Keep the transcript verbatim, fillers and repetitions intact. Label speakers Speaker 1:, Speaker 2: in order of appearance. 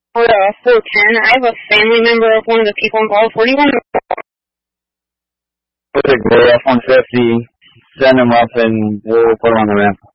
Speaker 1: For uh, four ten, I have a family member of one of the people involved. Where do you want to go?
Speaker 2: Put a gray F one fifty, send him up, and we'll put him on the ramp.